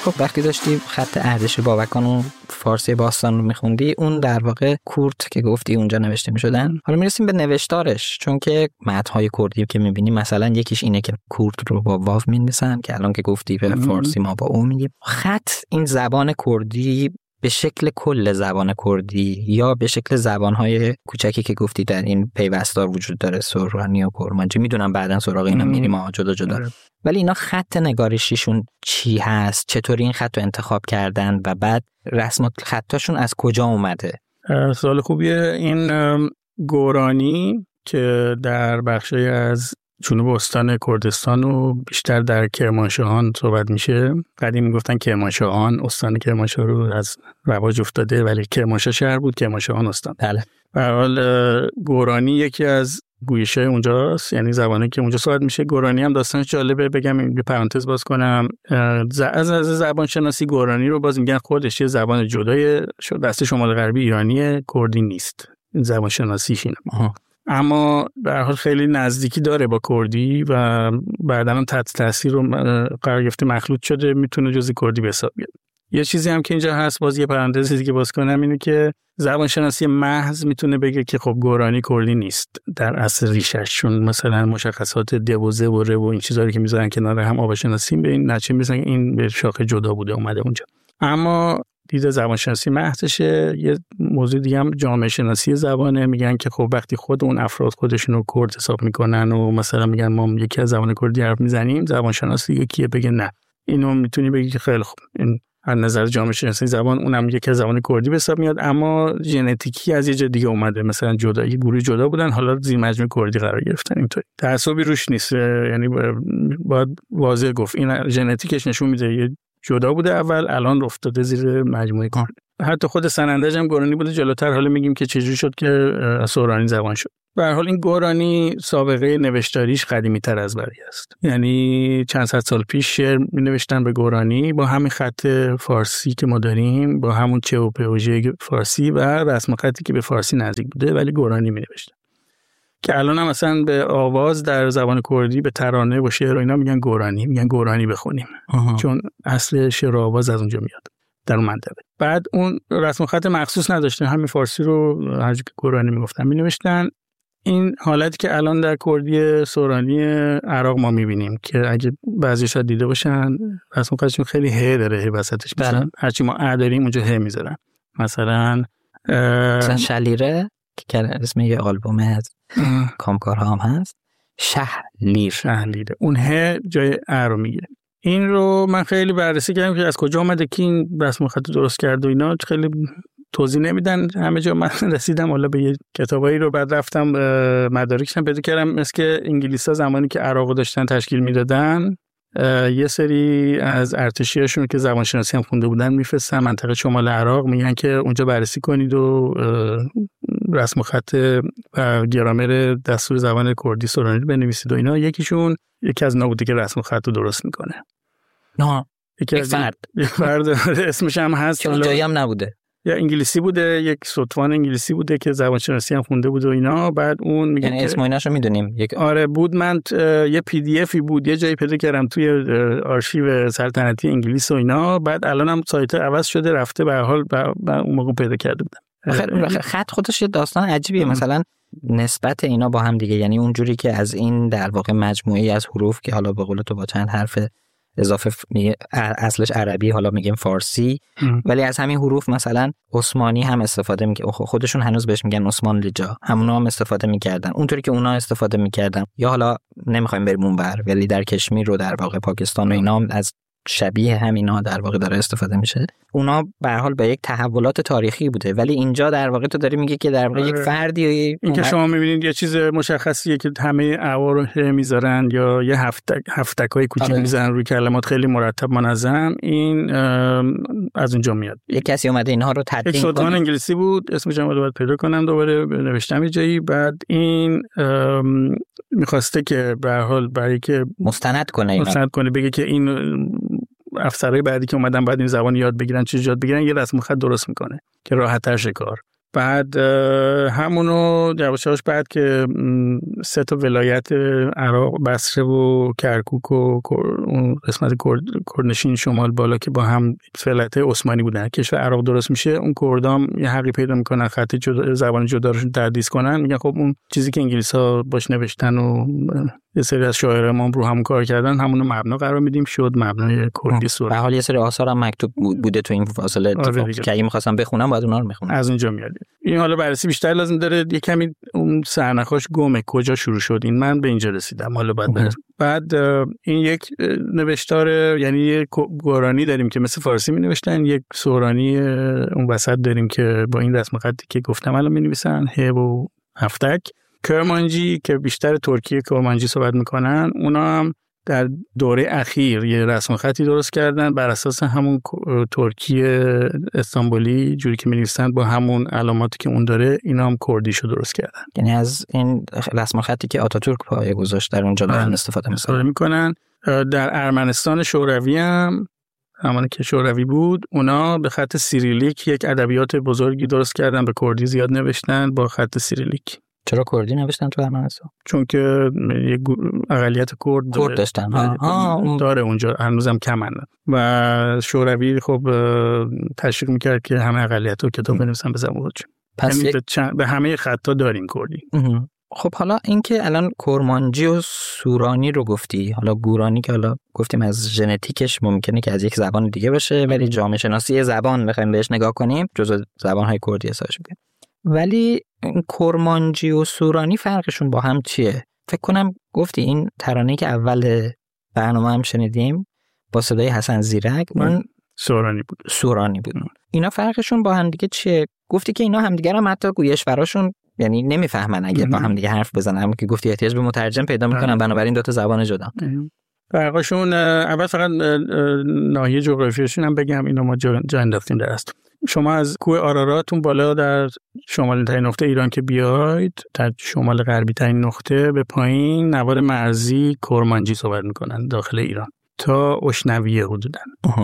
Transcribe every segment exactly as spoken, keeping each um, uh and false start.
خب وقتی داشتی خط اردشیر بابکان و فارسی باستان رو میخوندی، اون در واقع کورد که گفتی اونجا نوشته میشدن. حالا میرسیم به نوشتارش، چون که متن‌های کردی که میبینی مثلا یکیش اینه که کورد رو با واو می‌نویسن که الان که گفتی به فارسی ما با او میگیم. خط این زبان کردی به شکل کل زبان کردی یا به شکل زبان‌های کوچکی که گفتی در این پیوستار وجود داره، سورانی و کرمانجی، میدونم بعداً سراغ اینا میریم ما جدا جدا، ولی اینا خط نگارشیشون چی هست؟ چطوری این خط رو انتخاب کردن و بعد رسم خطاشون از کجا اومده؟ سوال خوبیه. این گورانی که در بخشی از جنوب استان کردستان و بیشتر در کرمانشاهان صحبت میشه. قدیم میگفتن کرمانشاهان، استان کرمانشاه رو از رواج افتاده، ولی کرمانشاه شهر بود، کرمانشاهان استان. بله. به هر حال گورانی یکی از گویشای اونجاست، یعنی زبانی که اونجا صحبت میشه. گورانی هم داستانش جالبه، بگم یه پرانتز باز کنم. از از زبان شناسی گورانی رو باز میگن خودش یه زبان جدای دست شمال غربی ایرانی، کردی نیست. این زبان شناسیش اینه. اما به هر حال خیلی نزدیکی داره با کردی و بعداً هم تحت تاثیر رو قرار گرفته، مخلوط شده، میتونه جزء کردی به حساب بیاد. یه چیزی هم که اینجا هست، باز یه پرانتز چیزی که باز کنم اینه که زبان شناسی محض میتونه بگه که خب گورانی کردی نیست در اصل ریشش، چون مثلا مشخصات د و ز و ر و این چیزا رو که میذارن کنار هم آوا شناسی به این نتیجه میرسن که این به شاخه جدا بوده اومده اونجا. اما دید زبان شناسی محضشه. یه موضوع دیگه هم جامعه شناسی زبانه. میگن که خب وقتی خود اون افراد خودشون رو کرد حساب میکنن و مثلا میگن ما یکی از زبان کردی حرف میزنیم، زبان شناسی یکیه بگه نه، اینو میتونی بگی که خیلی خوب این از نظر جامعه شناسی زبان اونم یکی از زبان کردی به حساب میاد، اما ژنتیکی از یه جای دیگه اومده، مثلا جدا یه گروه جدا بودن حالا زیر مجموعه کردی قرار گرفتن. اینطوری تعصبی روش نیست، یعنی باید واضح گفت این ژنتیکش نشون میده یه جدا بوده اول، الان افتاده زیر مجموعه کردی. حتی خود سنندج هم گورانی بوده، جلوتر حالا میگیم که چجوری شد که سورانی زبان شد. به هر حال این گورانی سابقه نوشتاریش قدیمی تر از بقیه است، یعنی چند صد سال پیش شعر می نوشتن به گورانی با همین خط فارسی که ما داریم، با همون چه و په و ژ فارسی و رسم خطی که به فارسی نزدیک بوده، ولی گورانی می نوشتن که الان هم مثلا به آواز در زبان کردی به ترانه و شعر و اینا میگن گورانی، میگن گورانی بخونیم. آها. چون اصل شعر و آواز از اونجا میاد در اون منطقه. بعد اون رسم خط مخصوص نداشتن، همین فارسی رو هر جا که گورانی میگفتن می نوشتن. این حالتی که الان در کردی سورانی عراق ما میبینیم که اگه بعضیش ها دیده باشن رسم خطشون خیلی ه داره، ه وسطش میذارن، هرچی ما ا داریم اونجا ه میذارن. مثلا مثلا شلیره که اسم یه آلبوم از کامکارها هم هست، شهلیر، شهلیره، اون ه جای ا رو میگیره. این رو من خیلی بررسی کردم که از کجا اومده که این رسم خط درست کرد و اینا، خیلی توضیح نمیدن همه جا. من رسیدم حالا به یه کتابایی رو، بعد رفتم مدارکش هم پیدا کردم، مثل که انگلیس‌ها زمانی که عراق داشتن تشکیل میدادن یه سری از ارتشیاشون که زبان شناسی هم خونده بودن میفرستن منطقه شمال عراق، میگن که اونجا بررسی کنید و رسم خط و گرامر دستور زبان کردی سورانی رو بنویسید و اینا. یکیشون یکی از اینا بوده که رسم خط رو درست میکنه. نه یکی یک فرد یک فرد اسمش هم هست که اونجایی هم نبوده، یا انگلیسی بوده، یک سطوان انگلیسی بوده که زبان شناسی هم خونده بود و اینا. بعد اون میگه یعنی اسم و ایناشو میدونیم. یک آره بود، من یه پی دی افی بود یه جایی پیدا کردم توی آرشیو سلطنتی انگلیس و اینا. بعد الان هم سایت عوض شده رفته، به هر حال اون موقع پیدا کرده بودم. خط خودش یه داستان عجیبیه. مثلا نسبت اینا با هم دیگه، یعنی اونجوری که از این در واقع مجموعه‌ای از حروف که حالا به قول تو با چند حرف اضافه میگه اصلش عربی، حالا میگیم فارسی، ام. ولی از همین حروف مثلا عثمانی هم استفاده میکنه، خودشون هنوز بهش میگن عثمان لجا، همونا هم استفاده میکردن اونطوری که اونا استفاده میکردن. یا حالا نمیخوایم بریم اونور، ولی در کشمیر رو در واقع پاکستان و اینا از شبیه همینا در واقع داره استفاده میشه. اونا به هر حال به یک تحولات تاریخی بوده، ولی اینجا در واقع تو داری میگه که در واقع یک فردی این که شما میبینید یه چیز مشخصیه که همه اعوار رو میذارن یا یه هفتک هفتکای کوچیک میذارن روی کلمات خیلی مرتب منظم، این از اونجا میاد. یک کسی اومده اینها رو تدوین کنه. یک سطوان انگلیسی بود، اسمش هم باید پیدا کنم دوباره نوشتم یه جایی. بعد این میخواسته که به هر حال برای که مستند کنه اینا. مستند کنه بگه که این افسرهای بعدی که اومدن بعد این زبان یاد بگیرن چه یاد بگیرن، یه رسم خط درست میکنه که راحت‌تر شه کار. بعد همونو یواش یواش بعد که سه تا ولایت عراق، بصره و کرکوک و اون قسمت کردنشین شمال بالا که با هم ولایت عثمانی بودن، کشور عراق درست میشه، اون کردام یه حقی پیدا میکنن خط جدا، زبان جدا رو تدریس کنن، میگن خب اون چیزی که انگلیس‌ها باش نوشتن و یه سری از شاعران رو هم کار کردن همونو مبنا قرار میدیم، شد مبنای کردی سوری. به حال یه سری آثار هم مکتوب بوده تو این فاصله که اگه می‌خواستم بخونم باید اونا رو می‌خونم. از اونجا میاد. این حالا بررسی بیشتر لازم داره، یه کمی اون سرنخاش گمه کجا شروع شد. این من به اینجا رسیدم، حالا بعد برس. بعد این یک نوشتار، یعنی یک گورانی داریم که مثل فارسی می‌نوشتن، یک سورانی اون وسط داریم که با این رسم خطی که گفتم الان می‌نویسن، ه و هفتک. کرمانجی که بیشتر ترکیه کرمانجی صحبت میکنن، اونا هم در دوره اخیر یه رسم خطی درست کردن بر اساس همون ترکیه استانبولی جوری که می‌نویسن با همون علاماتی که اون داره، اینا هم کردیشو درست کردن. یعنی از این رسم خطی که آتاتورک پایه گذاشت در اونجا دارن استفاده میکنن. در ارمنستان شوروی هم همون که شوروی بود، اونا به خط سیریلیک یک ادبیات بزرگی درست کردن، به کردی زیاد نوشتن با خط سیریلیک. چرا کردی نوشتن تو ارمنستان؟ چون که یک اقلیت کرد کرد داشتن ها داره اونجا، هنوزم کمن. و شوروی خب تشویق میکرد که همه اقلیت‌ها کتاب بنویسن به زبان خودشون. پس یعنی یک... به همه خطا داریم کردی. خب حالا اینکه الان کرمانجی و سورانی رو گفتی، حالا گورانی که حالا گفتیم از ژنتیکش ممکنه که از یک زبان دیگه باشه، ولی جامعه شناسی زبان بخوایم بهش نگاه کنیم جزو زبان‌های کردی حسابش میشه. ولی کرمانجی و سورانی فرقشون با هم چیه؟ فکر کنم گفتی این ترانه‌ای که اول برنامه هم شنیدیم با صدای حسن زیرک اون سورانی بود. سورانی بود. اینا فرقشون با هم دیگه چیه؟ گفتی که اینا همدیگه رو حتی گویشوراشون یعنی نمیفهمن اگه با هم دیگه حرف بزنن، هم که گفتی احتیاج به مترجم پیدا میکنن، بنابراین دو تا زبان جدا. فرقشون اول فقط ناحیه جغرافیایشون هم بگم، اینا ما جا, جا انداختیم در است. شما از کوه آراراتون بالا در شمال ترین نقطه ایران که بیاید، در شمال غربی ترین نقطه به پایین نوار مرزی کرمانجی صحبت میکنن داخل ایران تا اشنویه حدوداً.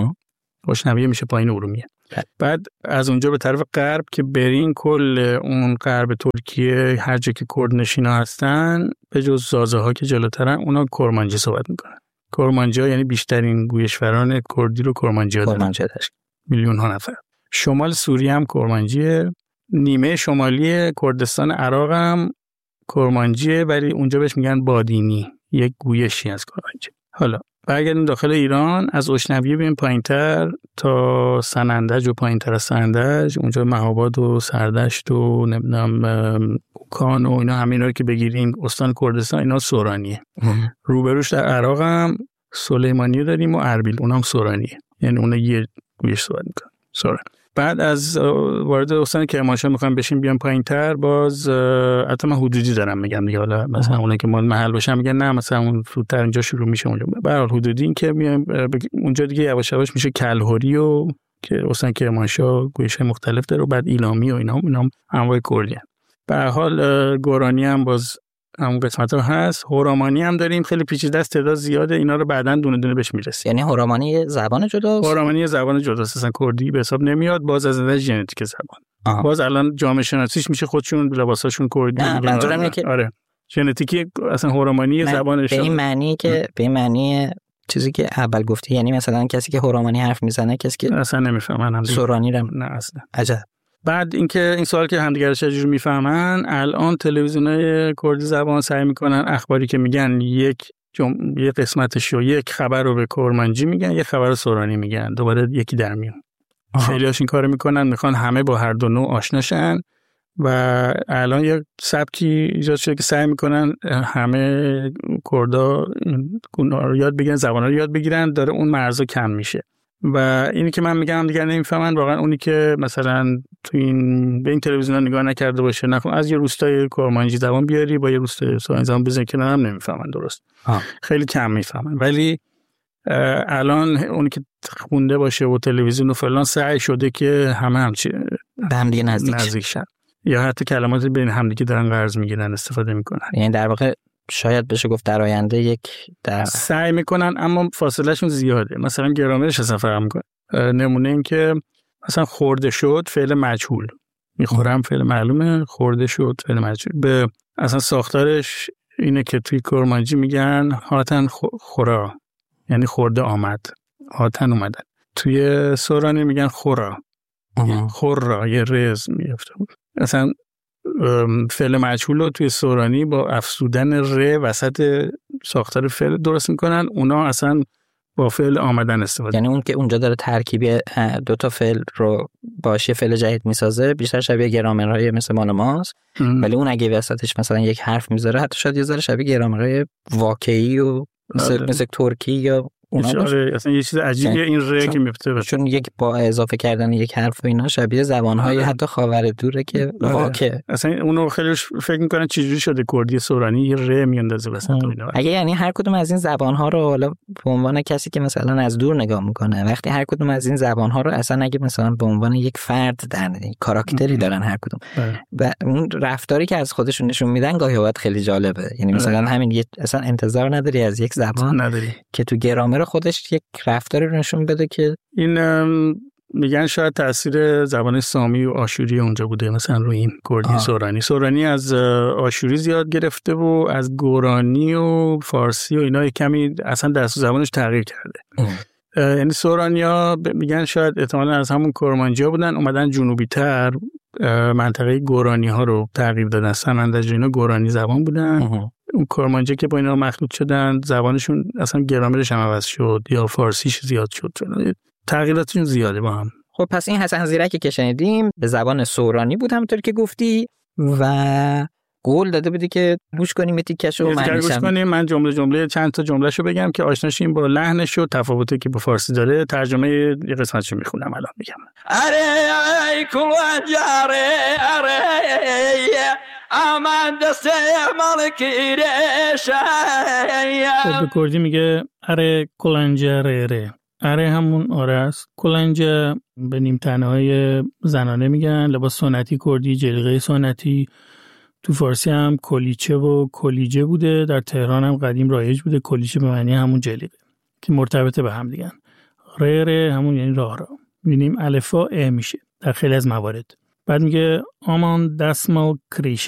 اشنویه میشه پایین ارومیه. بعد از اونجا به طرف غرب که برین، کل اون غرب ترکیه هر جا که کرد نشینا هستن به جز زازه ها که جلوترن، اونا کرمانجی صحبت میکنن. کرمانجی ها یعنی بیشترین گویشوران کردی رو کرمانجی ها دارن، میلیون ها نفر. شمال سوریه هم کرمانجیه، نیمه شمالی کردستان عراق هم کرمانجیه، ولی اونجا بهش میگن بادینی، یک گویشی از کرمانجی. حالا برگردیم داخل ایران، از اشنویه بریم پایینتر تا سنندج و پایینتر از سنندج، اونجا مهاباد و سردشت و نمیدونم اوکان و اینا، همین رو که بگیریم استان کردستان، اینا سورانیه. روبروش در عراق هم سلیمانیه داریم و اربیل، اونام سورانیه، یعنی اون یه گویش صحبت میکنن سوران. بعد از وارد استان کرمانشاه میخوام بشیم بیام پایینتر، باز حتی من حدودی دارم میگم دیگه، حالا مثلا اونایی که مال محل باشن میگن نه مثلا اون فرودتر اینجا شروع میشه اونجا، به هر حال حدودی این که میایم اونجا دیگه یواش یواش میشه کلهوری و که استان کرمانشاه گویش مختلف داره، و بعد ایلامی و اینا اینا انواع کردی. به هر حال گورانی هم باز همون قسمت ها هست. هورامانی هم داریم، خیلی پیچیده است، تعداد زیاده، اینا رو بعداً دونه دونه بهش میرسیم. یعنی هورامانی زبان جداست؟ هورامانی زبان جداست، اصلا کردی به حساب نمیاد، باز از نظر ژنتیک زبان. آه. باز الان جامعه شناسیش میشه خودشون لباساشون کردی. منظورم اینه که آره ژنتیکی اصلا هورامانی زبانش به این معنی که به این معنی چیزی که اول گفتی، یعنی مثلا کسی که هورامانی حرف میزنه کسی که اصلا نمیفهمن، سورانی رو نه اصلا. عجب. بعد اینکه این سوال که همدیگه رو چجوری میفهمن، الان تلویزیونای کردی زبان سعی میکنن اخباری که میگن یک جم... یک قسمتش رو، یک خبر رو به کرمانجی میگن، یک خبر رو سورانی میگن، دوباره یکی در میون. خیلی‌هاش این کارو میکنن، میخوان همه با هر دو نوع آشناشن و الان یک سبکی ایجاد شده که سعی میکنن همه کردا رو یاد بگیرن، زبانا رو یاد بگیرن، داره اون مرزا کم میشه. و اینی که من میگم دیگه نمیفهمن، واقعا اونی که مثلا تو این به این تلویزیون نگاه نکرده باشه، نکن از یه روستای کرمانجی زبان بیاری با یه روستای سورانی زبان بزنی کنار، هم نمیفهمن درست. آه. خیلی کم میفهمن. ولی الان اونی که خونده باشه و تلویزیون و فلان سعی شده که همه همچی به هم دیگه نزدیک نزدیک شن، یا حتی کلمات بین هم دیگه دارن قرض میگیرن استفاده میکنن. یعنی در واقع شاید بشه گفت در آینده یک در سعی میکنن اما فاصله شون زیاده. مثلا گرامرش اصلا فرق میکنه. نمونه این که مثلا خورده شد فعل مجهول، میخورم فعل معلومه، خورده شد فعل مجهول. به اصلا ساختارش اینه که توی کرمانجی میگن هاتن خورا، یعنی خورده آمد، هاتن اومدن. توی سورانی میگن خورا، خورا یه رز میفته. اصلا فعل مجهول رو توی سورانی با افزودن ر وسط ساختار فعل درست میکنن، اونا اصلا با فعل آمدن استفاده. یعنی اون که اونجا داره ترکیب دو تا فعل رو باشه فعل جدید میسازه، بیشتر شبیه گرامرهای مثل مال ماست، ولی اون اگه وسطش مثلا یک حرف میذاره حتی شاید یه ذره شبیه گرامرهای واقعی و مثل مثل ترکی یا اونا باشه. اصلا یه چیز عجیبیه این ر که میفته، چون یک با اضافه کردن یک حرف و اینا شبیه زبانهای حتی خاور دوره که واقع اصلا اونو خیلی فکر میکنن چجوری شده کردی سورانی یه ر میاندازه وسط اینا. اگه یعنی هر کدوم از این زبانها رو حالا به عنوان کسی که مثلا از دور نگاه میکنه، وقتی هر کدوم از این زبانها رو اصلا اگه مثلا به عنوان یک فرد در کاراکتری دارن هر کدوم و اون رفتاری که از خودشون نشون میدن گاهی اوقات خیلی جالبه. یعنی مثلا همین یه اصلا انتظار نداری از یک زبان نداری که تو گرامر خودش یک رفتاری رو نشون بده که این میگن شاید تاثیر زبان سامی و آشوری اونجا بوده مثلا روی این کردی سورانی. سورانی از آشوری زیاد گرفته و از گورانی و فارسی و اینا کمی اصلا دست زبانش تغییر کرده. یعنی سورانیا میگن شاید احتمالاً از همون کرمانجیا بودن، اومدن جنوبی تر منطقه گورانی ها رو تغییر دادن. سنندج اینا گورانی زبان بودن. اون کرمانجی که با اینا مخلوط شدن زبانشون اصلا گرامرش هم عوض شد یا فارسیش زیاد شد، تغییراتشون زیاده با هم. خب پس این حسن زیرکی که شنیدیم به زبان سورانی بود همونطور که گفتی و قول داده بودی که گوش کنیم یه تیکشو من گوش کنیم. من جمله جمله چند تا جملهشو بگم که آشناشیم با لحنش و تفاوتی که با فارسی داره. ترجمه یه قسمتشو میخونم الان میگم. اره ای کلنجاره اره آمد دسته مالکی رشه. خب به کردی میگه اره کلنجاره ره. اره همون آره است. کلنجه به نیم تنه های زنانه میگن، لباس سنتی کردی، جلیقه سنتی. تو فارسی هم کلیچه و کلیجه بوده، در تهران هم قدیم رایج بوده. کلیچه به معنی همون جلیقه که مرتبطه به هم دیگن. ره ره همون یعنی راه راه. می‌بینیم الفا ا میشه در خیلی از موارد. بعد میگه آمان دستمال کریشه.